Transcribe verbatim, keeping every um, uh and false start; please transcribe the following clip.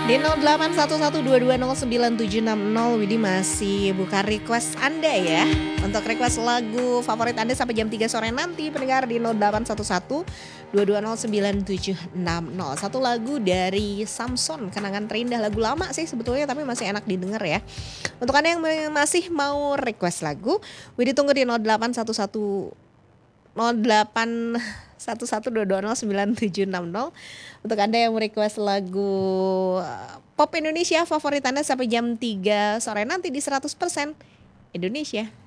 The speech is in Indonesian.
Di nol delapan satu satu dua dua nol sembilan tujuh enam nol Widi masih buka request Anda ya. Untuk request lagu favorit Anda sampai jam tiga sore nanti pendengar di nol delapan satu satu dua dua nol sembilan tujuh enam nol. Satu lagu dari Samson, Kenangan Terindah, lagu lama sih sebetulnya tapi masih enak didengar ya. Untuk Anda yang masih mau request lagu, Widi tunggu di nol delapan satu satu nol delapan satu satu dua dua nol sembilan tujuh enam nol. Untuk Anda yang request lagu pop Indonesia favorit Anda sampai jam tiga sore nanti di seratus persen Indonesia.